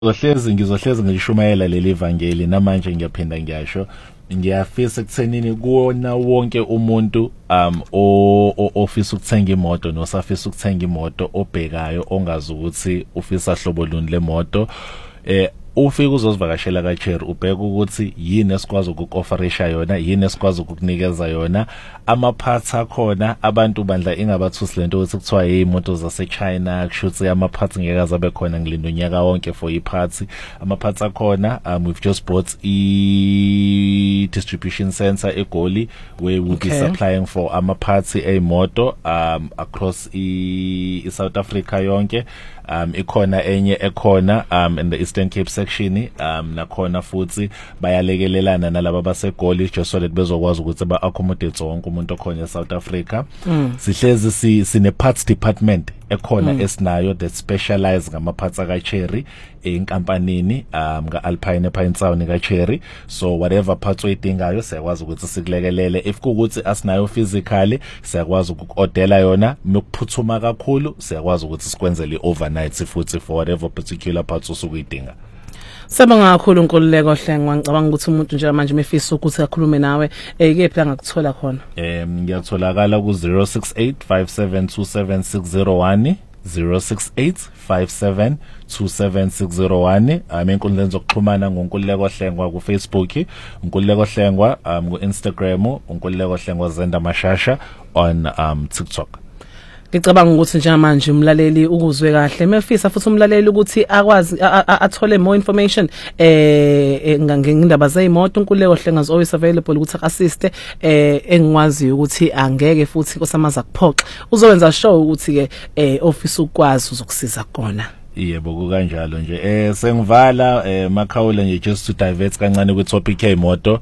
Ngizohlezi ngishumayela leli ivangeli namanje ngiyaphinda ngiyasho ngiyafisa ekuthenini kuona wonke umuntu ofisa ukuthenga imoto nosafisa ukuthenga imoto obhekayo ongazi ukuthi ufisa hlobo luni lemoto ufika uzosivakashela kaCherry ubheka ukuthi yini esikwazi ukukofferisha yona yini esikwazi ukukunikeza yona ama-parts akhona abantu bandla ingabathusi lento ukuthi kuthiwa imoto zase-China kushuthi ama-parts ngeke azabe khona ngilinda unyaka wonke for i-parts ama-parts akhona we've just bought distribution center eGoli where we'll be supplying for ama-parts emoto across South Africa yonke ikhona enye ekhona in the Eastern Cape section nakhona futhi bayalekelelana nalabo baseGoli just so that bezokwazi ukuthi ba-accommodate wonke umuntu okhona eSouth Africa sihlezi sine parts department ekhona esinayo that specialize ngama-parts akaCherry enkampanini nga-Alpine ePinetown kaCherry so whatever parts oyidingayo siyakwazi ukuthi sikulekelele if kuukuthi asinayo physically siyakwazi ukukodela yona mekuphuthuma kakhulu siyakwazi ukuthi sikwenzele overnight futhi for whatever particular parts osukuyidinga. Sabanga kakhulu Nkululeko Hlengwa ngicabanga ukuthi umuntu nje manje mefisa ukuthi akhulume nawe kephi la ngakuthola khona ngiyatholakala ku 0685727601 0685727601 enkundleni zokuxhumana ngoNkululeko Hlengwa ku Facebook Nkululeko Hlengwa ku Instagram Nkululeko Hlengwa Zenda Mashasha on TikTok. Ngicabanga ukuthi njengamanje umlaleli ukuzwe kahle mefisa futhi umlaleli ukuthi akwazi athole more information ngendaba zeimoto Nkululeko Hlengwa is always available ukuthi assist engikwazi ukuthi angeke futhi kosamaza kuphoxa uzowenza show ukuthi ke office ukwazi uzokusiza kona. Yebo kukanjalo nje sengivala makhawula nje just to divert kancane ku topic yemoto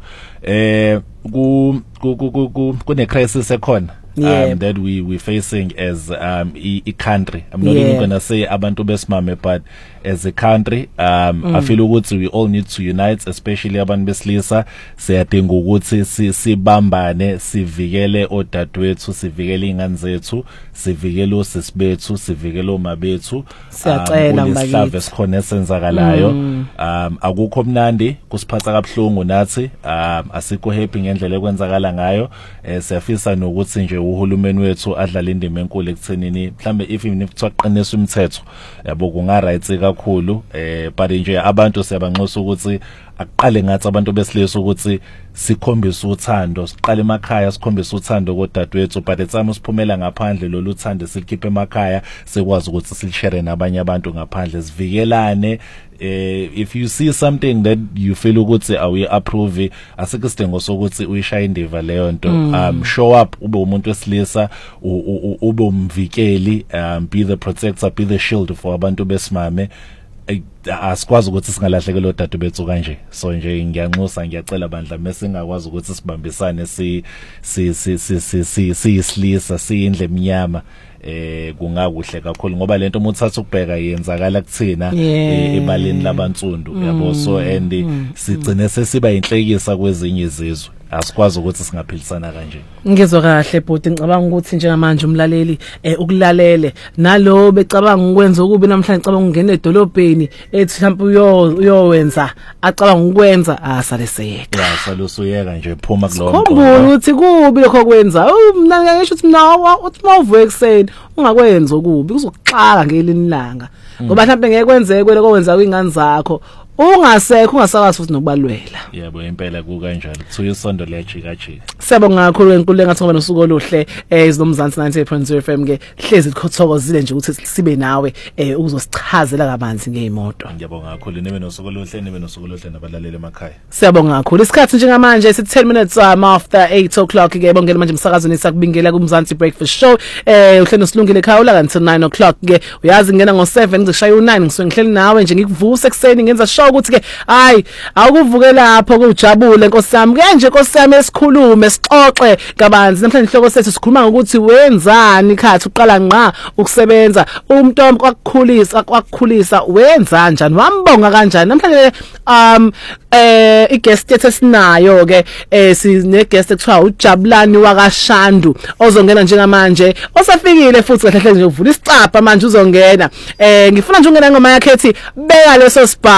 kune crisis ekhona that we facing as a country. I'm not even gonna say abantu besimame but as a country I feel ukuthi we all need to unite especially abantu besilisa siyadinga ukuthi sibambane sivikele odadewethu sivikele ingane zethu sivikele osisibethu sivikele omabethu siyacela mbakithi esikhona esenzakalayo akukho mnandi kusiphatha kabuhlungu nathi asikho happy ngendlela ekwenzakala ngayo siyafisa nokuthi nje uhulumeni wethu adlala indima enkulu ekuthenini mhlambe if kuthiwa qinisa umthetho yabo kunga right kakhulu but nje abantu siyabanxusa ukuthi aqale ngathi abantu besilisa ukuthi sikhombisa uthando siqale emakhaya sikhombisa uthando kodadewethu but etsama siphumela ngaphandle lolu thando silikhiphe emakhaya sekwazi ukuthi silishare nabanye abantu ngaphandle sivikelane if you see something that you feel ukuthi awu approve asike sidingo sokuthi uyishaya indiva leyo nto show up ube umuntu wesilisa ube umvikeli be the protector be the shield for abantu besimame asikwazi ukuthi singalahlekelwa odade bethu kanje so nje ngiyanxusa ngiyacela bandla mesingakwazi ukuthi sibambisane siyisilisa siyindle eminyama kungakuhle kakhulu ngoba lento umuthatha ukubheka yenzakala kuthina ebaleni labansundu yabo so and sigcine sesiba inhlekisa kwezinye izizwe asikwazi ukuthi singaphilisana kanje. Ngizwe kahle bhuti ngicabanga ukuthi njengamanje umlaleli ukulalele nalo becabanga ukwenza ukubi namhlanje cabanga ungena edolobheni ethi mhlawumbe uyowenza acabanga ukwenza asale seyeka sale usuyeka nje phuma kulo mkhombo ukuthi kubi lokho kwenza mina ngisho ukuthi mina uthi mawuvuka ekseni ungakwenza ukubi kuzokuxaka ngelini langa ngoba mhlawumbe ngeke kwenzeke lokwenza kwingane zakho ungasekho ungasakazi futhi nokubalwela. Yebo impela kukanjalo kuthiwa isondo liyajika jika. Siyabonga kakhulu enkulu engathi ngoba nosuku oluhle izinomzansi 98.0 FM ke hlezi likhothozile nje ukuthi sibe nawe uzosichazela kabanzi ngeimoto. Ngiyabonga kakhulu nibe nosuku oluhle nabalaleli emakhaya. Siyabonga kakhulu isikhathi njengamanje sithi 10 minutes after 8 o'clock ke bongela manje umsakazweni sakubingela kumzansi breakfast show uhlelo silungile ekhaya until 9 o'clock ke uyazi ngena ngo7 ngizishaya u9 ngisuke ngihleli nawe nje ngikuvuse ekseni ngenza show ukuthi ke hayi awukuvuke lapho kujabule Nkosi yami ke nje Nkosi yami esikhulume sixoxe kabanzi namhlanje inhloko sethu sikhuluma ngokuthi wenzani khathi uqala ngqa ukusebenza uMntombo kwakukhulisa wenza kanjani wambonga kanjani namhlanje i-guest yethu esinayo ke sine guest ekuthiwa uJabulani wakashandu ozongena njengamanje osafikile futhi kahle kahle nje uvula isicapha manje uzongena ngifuna nje ungena ngoma yakhe ethi beka leso